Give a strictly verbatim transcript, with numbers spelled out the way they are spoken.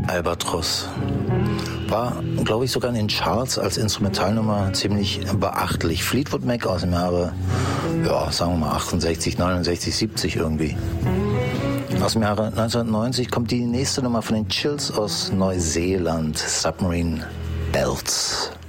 Albatros. War, glaube ich, sogar in den Charts als Instrumentalnummer ziemlich beachtlich. Fleetwood Mac aus dem Jahre, ja, sagen wir mal achtundsechzig, neunundsechzig, siebzig irgendwie. Aus dem Jahre neunzehnhundertneunzig kommt die nächste Nummer von den Chills aus Neuseeland, Submarine Belts.